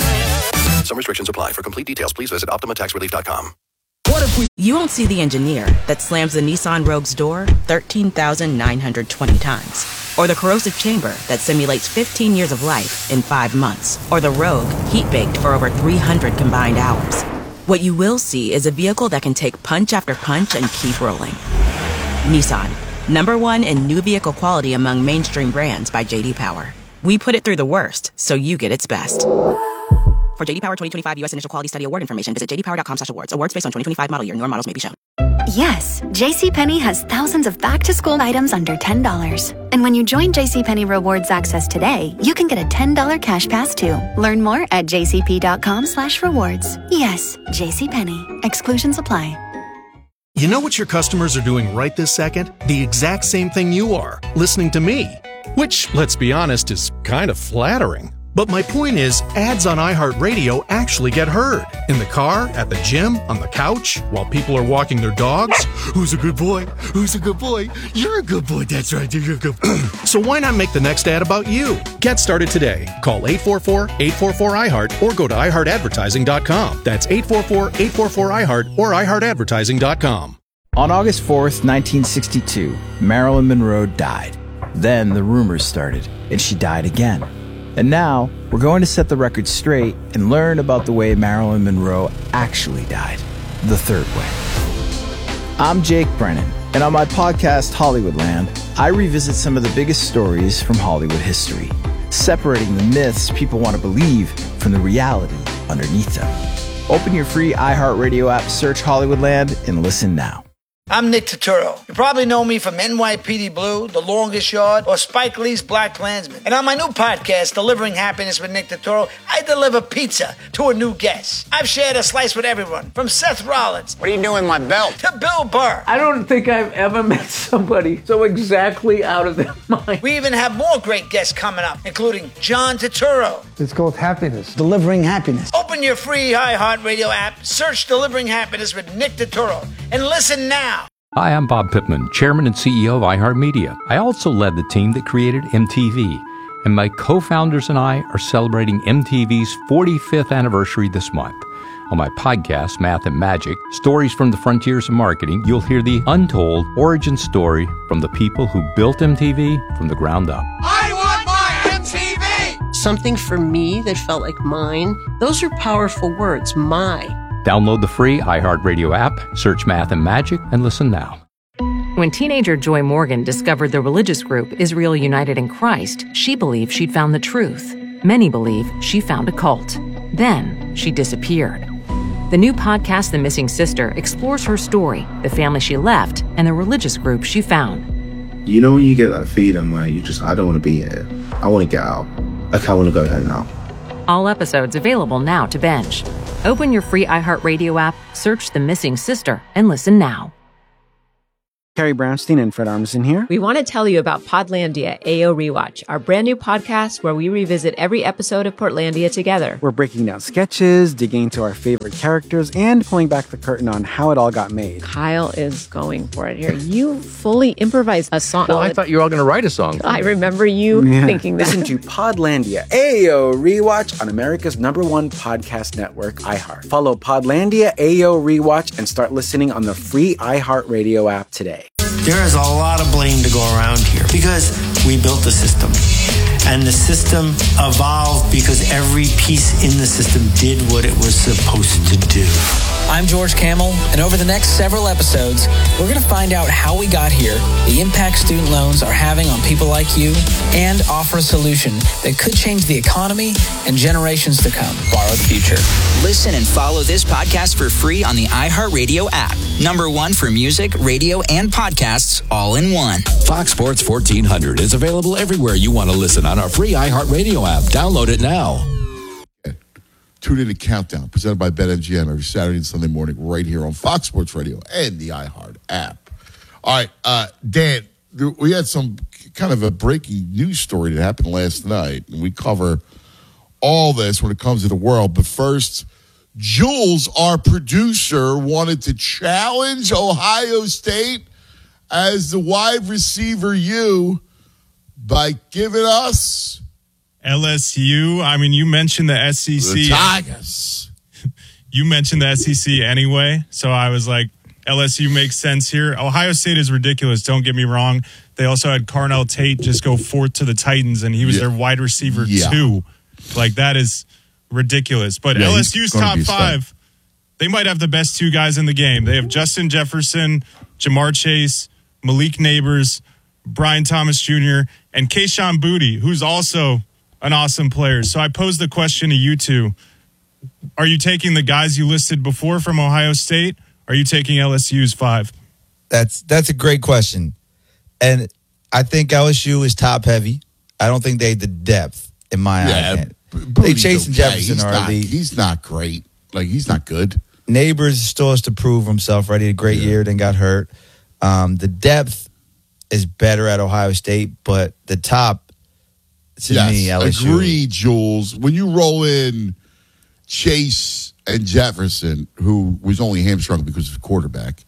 Some restrictions apply. For complete details, please visit optima tax relief dot com. What if we... You won't see the engineer that slams the Nissan Rogue's door thirteen thousand nine hundred twenty times. Or the corrosive chamber that simulates fifteen years of life in five months. Or the Rogue heat-baked for over three hundred combined hours. What you will see is a vehicle that can take punch after punch and keep rolling. Nissan, number one in new vehicle quality among mainstream brands by J D Power. We put it through the worst, so you get its best. For J D Power twenty twenty-five U S Initial Quality Study Award information, visit j d power dot com slash awards. Awards based on twenty twenty-five model year. Newer models may be shown. Yes, JCPenney has thousands of back-to-school items under ten dollars. And when you join JCPenney Rewards Access today, you can get a ten dollars cash pass too. Learn more at j c p dot com slash rewards. Yes, JCPenney. Exclusions apply. You know what your customers are doing right this second? The exact same thing you are, listening to me. Which, let's be honest, is kind of flattering. But my point is, ads on iHeartRadio actually get heard. In the car, at the gym, on the couch, while people are walking their dogs. Who's a good boy? Who's a good boy? You're a good boy. That's right. You're a good boy. So why not make the next ad about you? Get started today. Call eight four four, eight four four, I heart or go to i heart advertising dot com. That's eight four four, eight four four, I heart or i heart advertising dot com. On August fourth, nineteen sixty-two, Marilyn Monroe died. Then the rumors started, and she died again. And now, we're going to set the record straight and learn about the way Marilyn Monroe actually died, the third way. I'm Jake Brennan, and on my podcast, Hollywoodland, I revisit some of the biggest stories from Hollywood history, separating the myths people want to believe from the reality underneath them. Open your free iHeartRadio app, search Hollywoodland, and listen now. I'm Nick Turturro. You probably know me from N Y P D Blue, The Longest Yard, or Spike Lee's Black Klansman. And on my new podcast, Delivering Happiness with Nick Turturro, I deliver pizza to a new guest. I've shared a slice with everyone, from Seth Rollins. What are you doing with my belt? To Bill Burr. I don't think I've ever met somebody so exactly out of their mind. We even have more great guests coming up, including John Turturro. It's called Happiness. Delivering Happiness. Open your free iHeartRadio app, search Delivering Happiness with Nick Turturro, and listen now. Hi, I'm Bob Pittman, Chairman and C E O of iHeartMedia. I also led the team that created M T V, and my co-founders and I are celebrating M T V's forty-fifth anniversary this month. On my podcast, Math and Magic, Stories from the Frontiers of Marketing, you'll hear the untold origin story from the people who built M T V from the ground up. I want my M T V! Something for me that felt like mine. Those are powerful words, my. Download the free iHeartRadio app, search Math and Magic, and listen now. When teenager Joy Morgan discovered the religious group Israel United in Christ, she believed she'd found the truth. Many believe she found a cult. Then she disappeared. The new podcast, The Missing Sister, explores her story, the family she left, and the religious group she found. You know when you get that feeling where you just, I don't want to be here. I want to get out. Like, I want to go home now. All episodes available now to binge. Open your free iHeartRadio app, search The Missing Sister, and listen now. Carrie Brownstein and Fred Armisen here. We want to tell you about Podlandia A O Rewatch, our brand new podcast where we revisit every episode of Portlandia together. We're breaking down sketches, digging into our favorite characters, and pulling back the curtain on how it all got made. Kyle is going for it here. You fully improvised a song. Well, I thought you were all going to write a song. I remember you yeah. thinking that. Listen to Podlandia A O Rewatch on America's number one podcast network, iHeart. Follow Podlandia A O Rewatch and start listening on the free iHeartRadio app today. There is a lot of blame to go around here because we built the system. And the system evolved because every piece in the system did what it was supposed to do. I'm George Kamel, and over the next several episodes, we're going to find out how we got here, the impact student loans are having on people like you, and offer a solution that could change the economy and generations to come. Borrow the future. Listen and follow this podcast for free on the iHeartRadio app. Number one for music, radio, and podcasts all in one. Fox Sports fourteen hundred is available everywhere you want to listen on our free iHeartRadio app. Download it now. Tune in to Countdown, presented by BetMGM every Saturday and Sunday morning right here on Fox Sports Radio and the iHeart app. All right, uh, Dan, we had some kind of a breaking news story that happened last night, and we cover all this when it comes to the world. But first, Jules, our producer, wanted to challenge Ohio State as the wide receiver U by giving us L S U. I mean, you mentioned the S E C. The Tigers. You mentioned the S E C anyway, so I was like, L S U makes sense here. Ohio State is ridiculous, don't get me wrong. They also had Carnell Tate just go fourth to the Titans, and he was yeah. their wide receiver yeah. two. Like, that is ridiculous. But yeah, L S U's top five, they might have the best two guys in the game. They have Justin Jefferson, Jamar Chase, Malik Neighbors, Brian Thomas Junior, and Kayshon Boutte, who's also an awesome player. So I posed the question to you two. Are you taking the guys you listed before from Ohio State? Or are you taking L S U's five? That's that's a great question. And I think L S U is top heavy. I don't think they have the depth in my yeah, opinion. They Chase okay. Jefferson he's are not, elite. He's not great. Like, he's not good. Neighbors still has to prove himself, right? He had a great yeah. year, then got hurt. Um, the depth is better at Ohio State, but the top, to yes, me, L S U. Agree, Jules. When you roll in Chase and Jefferson, who was only hamstrung because of quarterback,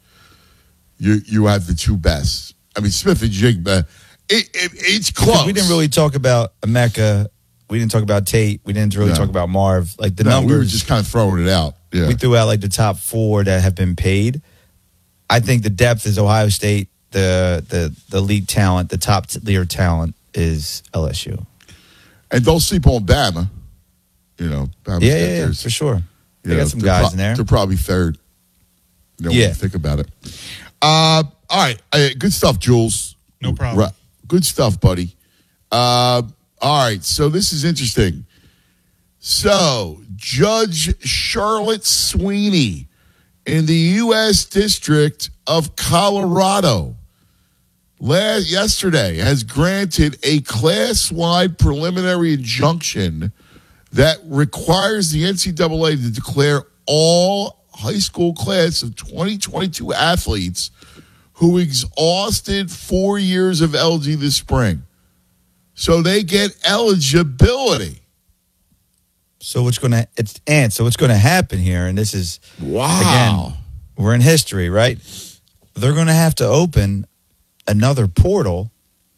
you you have the two best. I mean, Smith and Jigba, it, it, it's close. We didn't really talk about Emeka. We didn't talk about Tate. We didn't really no. talk about Marv. Like, the no, numbers. We were just kind of throwing it out. Yeah. We threw out, like, the top four that have been paid. I think the depth is Ohio State. The the the league talent, the top tier talent is L S U. And don't sleep on Bama. You know, Bama's yeah, yeah, yeah, for sure. They got some guys pro- in there. They're probably third. You know, yeah. when you think about it. Uh, all right. Uh, good stuff, Jules. No problem. Right. Good stuff, buddy. Uh, all right. So this is interesting. So Judge Charlotte Sweeney in the U S District of Colorado last yesterday has granted a class-wide preliminary injunction that requires the N C double A to declare all high school class of twenty twenty-two athletes who exhausted four years of L G this spring. So they get eligibility. So what's going to it's and so what's going to happen here, and this is wow. Again, we're in history, right? They're going to have to open another portal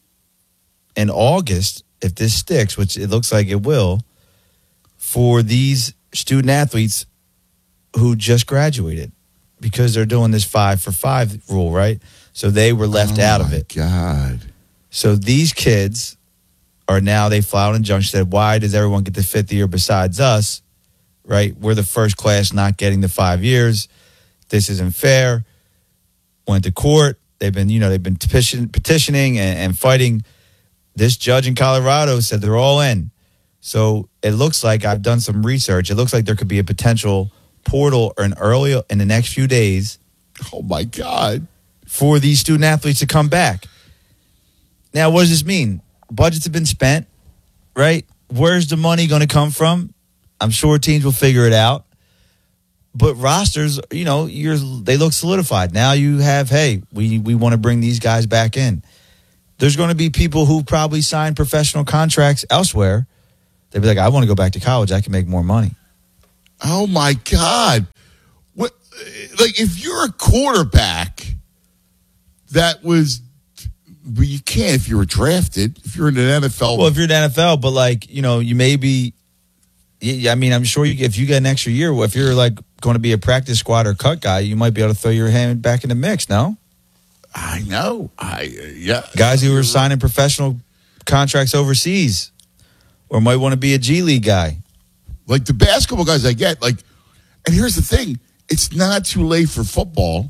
in August if this sticks, which it looks like it will, for these student athletes who just graduated, because they're doing this five for five rule, right? So they were left oh out of it. God. So these kids are now, they filed an injunction, said, why does everyone get the fifth year besides us, right? We're the first class not getting the five years. This isn't fair. Went to court. They've been, you know, they've been petition, petitioning and, and fighting. This judge in Colorado said they're all in. So it looks like, I've done some research, it looks like there could be a potential portal in early in the next few days. Oh my God! For these student athletes to come back. Now, what does this mean? Budgets have been spent, right? Where's the money going to come from? I'm sure teams will figure it out. But rosters, you know, you're, they look solidified. Now you have, hey, we we want to bring these guys back in. There's going to be people who probably sign professional contracts elsewhere. They'd be like, I want to go back to college. I can make more money. Oh, my God. What? Like, if you're a quarterback that was, well, you can't if you were drafted. If you're in an N F L. Well, if you're in the N F L, but, like, you know, you may be, I mean, I'm sure you, if you get an extra year, if you're, like, going to be a practice squad or cut guy, you might be able to throw your hand back in the mix, no? I know. I uh, yeah. Guys who are signing professional contracts overseas or might want to be a G League guy. Like the basketball guys I get, like, and here's the thing, it's not too late for football.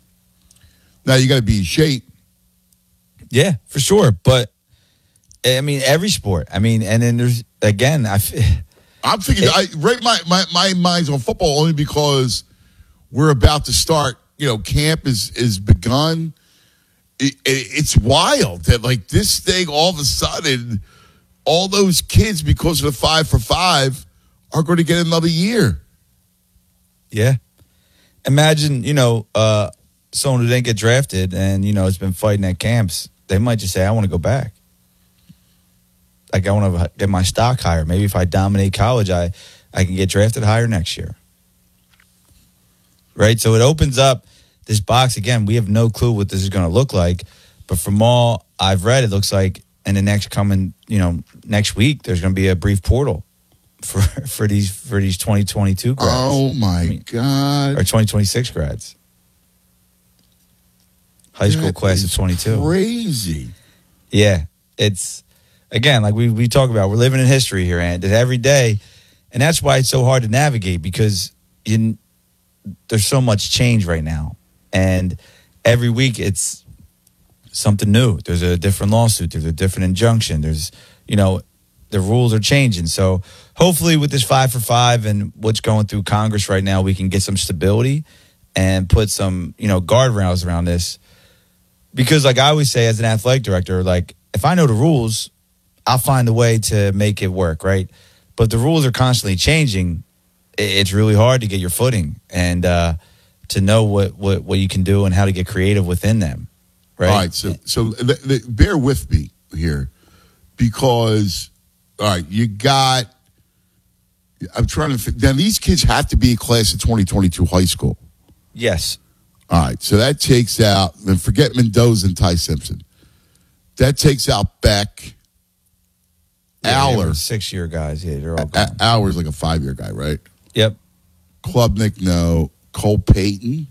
Now you got to be in shape. Yeah, for sure. But, I mean, every sport. I mean, and then there's, again, I I'm thinking, it, I right my, my, my mind's on football only because we're about to start, you know, camp is, is begun. It, it, it's wild that, like, this thing, all of a sudden, all those kids, because of the five for five, are going to get another year. Yeah. Imagine, you know, uh, someone who didn't get drafted and, you know, has been fighting at camps. They might just say, I want to go back. Like, I want to get my stock higher. Maybe if I dominate college, I, I can get drafted higher next year. Right? So it opens up this box. Again, we have no clue what this is going to look like. But from all I've read, it looks like in the next coming, you know, next week, there's going to be a brief portal for, for these for these twenty twenty-two grads. Oh, my I mean, God. Or twenty twenty-six grads. High school That class of is twenty-two. Crazy. Yeah. It's, again, like we, we talk about, we're living in history here, and every day. And that's why it's so hard to navigate, because you, there's so much change right now. And every week it's something new. There's a different lawsuit. There's a different injunction. There's, you know, the rules are changing. So hopefully with this five for five and what's going through Congress right now, we can get some stability and put some, you know, guardrails around this. Because like I always say as an athletic director, like if I know the rules, I'll find a way to make it work, right? But the rules are constantly changing. It's really hard to get your footing and uh, to know what, what, what you can do and how to get creative within them, right? All right, so so th- th- bear with me here, because all right, you got. I'm trying to. Now these kids have to be a class of twenty twenty-two high school. Yes. All right, so that takes out. Then forget Mendoza and Ty Simpson. That takes out Beck. Yeah, Aller, six-year guys. Yeah, they're all gone. Aller's like a five-year guy, right? Yep. Klubnik, no. Cole Payton.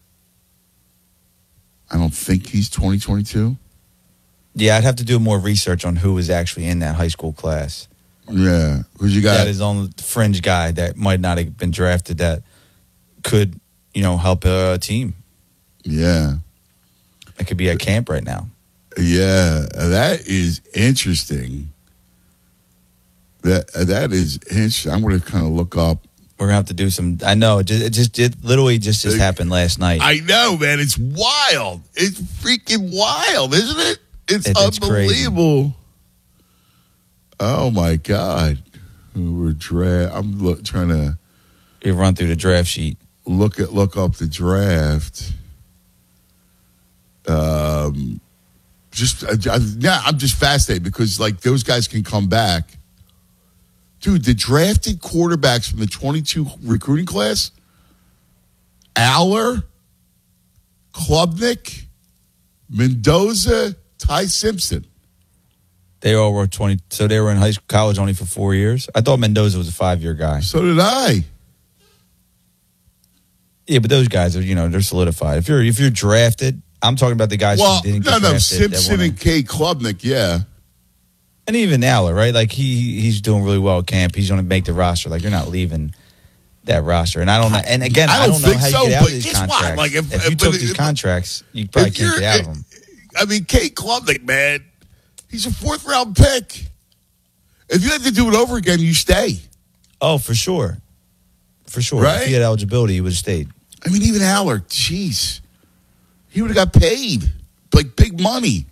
I don't think he's twenty twenty-two. Yeah, I'd have to do more research on who was actually in that high school class. Yeah, because you got that is on the fringe guy that might not have been drafted that could, you know, help a team. Yeah, it could be at camp right now. Yeah, that is interesting. That that is interesting. I'm going to kind of look up. We're gonna have to do some. I know it just it just it literally just just happened last night. I know, man. It's wild. It's freaking wild, isn't it? It's it, unbelievable. Crazy. Oh my God, we're draft. I'm look, trying to. You run through the draft sheet. Look at look up the draft. Um, just I, I, yeah, I'm just fascinated because like those guys can come back. Dude, the drafted quarterbacks from the twenty-two recruiting class, Aller, Klubnik, Mendoza, Ty Simpson. They all were twenty, so they were in high school, college only for four years. I thought Mendoza was a five-year guy. So did I. Yeah, but those guys are, you know, they're solidified. If you're if you're drafted, I'm talking about the guys well, who didn't no, get no, drafted. Simpson and K. Klubnik, yeah. And even Aller, right? Like he he's doing really well at camp. He's going to make the roster. Like you're not leaving that roster. And I don't know. And again, I don't, I don't know how so, you get out of these contracts. What? Like if, if you if, took if, these if, contracts, you probably can't get out of them. I mean, K. Klubnik, man, he's a fourth round pick. If you had to do it over again, you stay. Oh, for sure. for sure. Right? If he had eligibility, he would have stayed. I mean, even Haller, jeez. He would have got paid. Like, big money.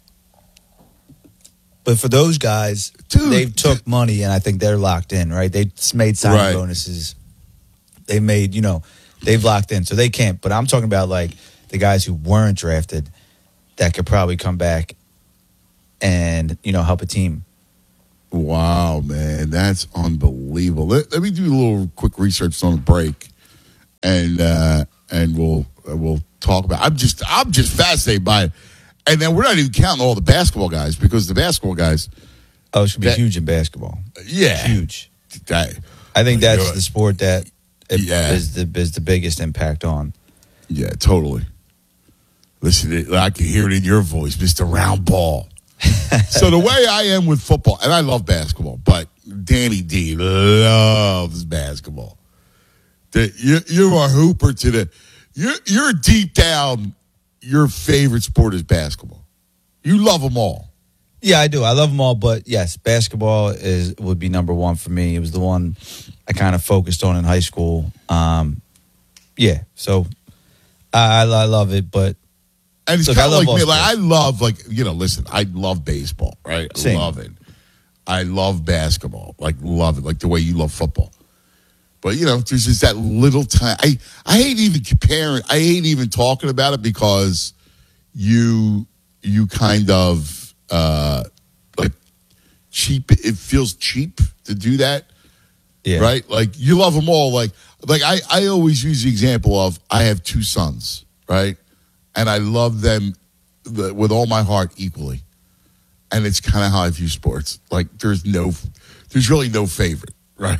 But for those guys, Dude, they took money, and I think they're locked in, right? They made signing Right. bonuses. They made, you know, they've locked in, so they can't. But I'm talking about, like, the guys who weren't drafted that could probably come back and, you know, help a team. Wow, man. That's unbelievable. Let, let me do a little quick research on the break, and uh, and we'll uh, we'll talk about it. I'm just, I'm just fascinated by it. And then we're not even counting all the basketball guys, because the basketball guys. Oh, it should be that, huge in basketball. Yeah. Huge. That, I think that's good. the sport that it Yeah. is the is the biggest impact on. Yeah, totally. Listen, I can hear it in your voice, Mister Round Ball. So the way I am with football, and I love basketball, but Danny D loves basketball. The, you, you're a hooper to the. You're, you're deep down. Your favorite sport is basketball. You love them all. Yeah, I do. I love them all, but yes, basketball is would be number one for me. It was the one I kind of focused on in high school. Um, yeah, so I, I love it, but and it's look, kind I of love like all me. Like I sports. love, like you know, listen. I love baseball, right? I Same. love it. I love basketball, like love it, like the way you love football. But you know, there's just that little time. I I hate even comparing. I hate even talking about it because you you kind of uh, like cheap. It feels cheap to do that. Yeah. Right. Like you love them all. Like like I I always use the example of I have two sons. Right. And I love them the, with all my heart equally. And it's kind of how I view sports. Like there's no, there's really no favorite, right?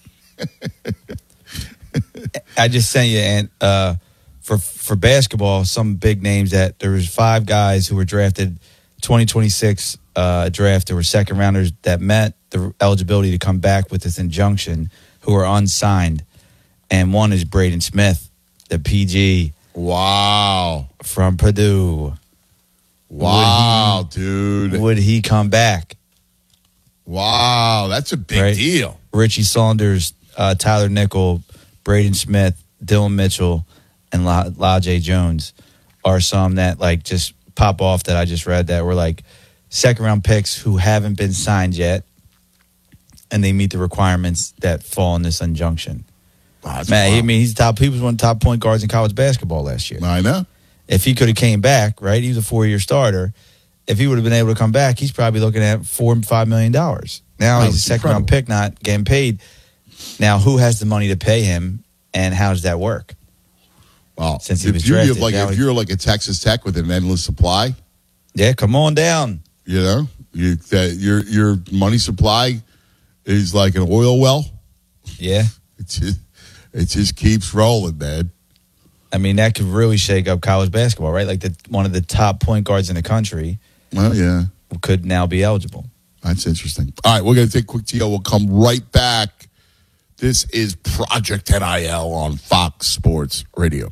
I just sent you and uh, for for basketball, some big names that there was five guys who were drafted twenty twenty-six uh, draft. There were second rounders that met the eligibility to come back with this injunction who are unsigned, and one is Braden Smith, the P G. Wow, from Purdue. Wow, would he, dude. Would he come back? Wow, that's a big right? deal. Richie Saunders, uh, Tyler Nickel, Braden Smith, Dylan Mitchell, and La- Lajay Jones are some that like just pop off that I just read that were like second round picks who haven't been signed yet, and they meet the requirements that fall in this injunction. Wow, Man, wild. I mean, he's top. He was one of the top point guards in college basketball last year. I know. If he could have came back, right, he was a four-year starter. If he would have been able to come back, he's probably looking at four and five million dollars. Now Oh, he's a it's second-round pick, not getting paid. Now, who has the money to pay him, and how does that work? Well, Since he the was beauty drafted, of like now if he- you're like a Texas Tech with an endless supply, Yeah, come on down. you know, you, that your your money supply is like an oil well. Yeah, It just, it just keeps rolling, man. I mean that could really shake up college basketball, right? Like the one of the top point guards in the country Well, yeah, could now be eligible. that's interesting. All right, we're going to take a quick T O. We'll come right back. This is Project N I L on Fox Sports Radio.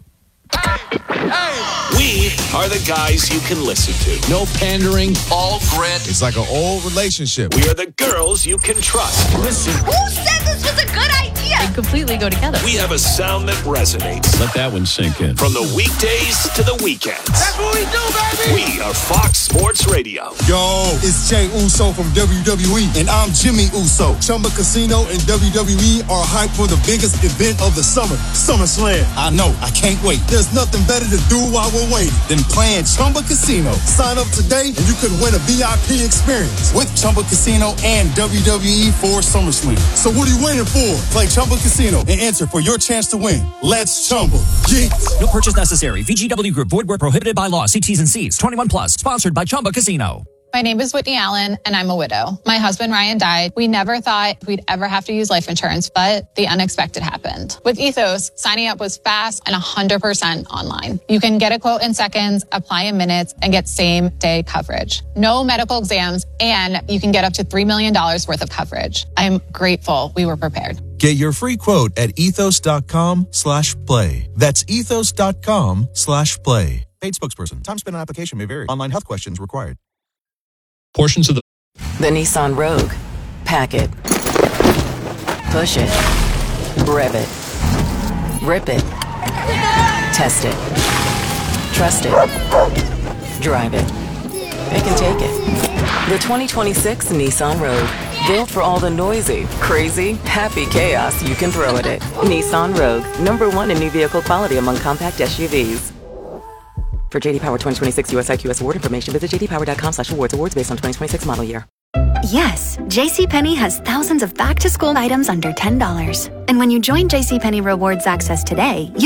We are the guys you can listen to. No pandering, all grit. It's like an old relationship. We are the girls you can trust. Listen. Who said this was a good idea? They completely go together. We have a sound that resonates. Let that one sink in. From the weekdays to the weekends. That's what we do, baby. We are Fox Sports Radio. Yo, it's Jay Uso from W W E, and I'm Jimmy Uso. Chumba Casino and W W E are hyped for the biggest event of the summer, SummerSlam. I know, I can't wait. There's nothing better to do while we're waiting than playing Chumba Casino. Sign up today and you could win a V I P experience with Chumba Casino and W W E for SummerSlam. So what are you waiting for? Play Chumba Casino and enter for your chance to win. Let's Chumba. Yeah. No purchase necessary. V G W Group. Void where prohibited by law. See T's and C's. twenty-one plus. Sponsored by Chumba Casino. My name is Whitney Allen, and I'm a widow. My husband, Ryan, died. We never thought we'd ever have to use life insurance, but the unexpected happened. With Ethos, signing up was fast and one hundred percent online. You can get a quote in seconds, apply in minutes, and get same-day coverage. No medical exams, and you can get up to three million dollars worth of coverage. I'm grateful we were prepared. Get your free quote at ethos.com slash play. That's ethos.com slash play. Paid spokesperson. Time spent on application may vary. Online health questions required. Portions of the The Nissan Rogue. Pack it. Push it. Rev it. Rip it. Test it. Trust it. Drive it. It can take it. The twenty twenty-six Nissan Rogue. Built for all the noisy, crazy, happy chaos you can throw at it. Nissan Rogue. Number one in new vehicle quality among compact S U Vs. For J D Power twenty twenty-six U S I Q S award information, visit j d power dot com slash awards. Awards based on twenty twenty-six model year. Yes, JCPenney has thousands of back-to-school items under ten dollars. And when you join JCPenney Rewards Access today, you